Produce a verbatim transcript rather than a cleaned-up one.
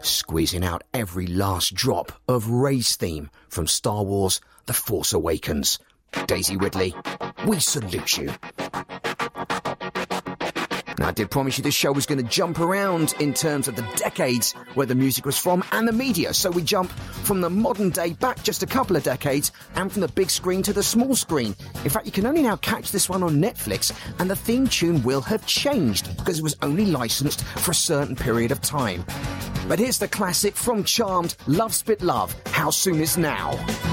squeezing out every last drop of Rey's theme from Star Wars The Force Awakens. Daisy Ridley, we salute you. Now, I did promise you this show was going to jump around in terms of the decades where the music was from and the media. So we jump from the modern day back just a couple of decades and from the big screen to the small screen. In fact, you can only now catch this one on Netflix, and the theme tune will have changed because it was only licensed for a certain period of time. But here's the classic from Charmed, Love Spit Love, How Soon Is Now?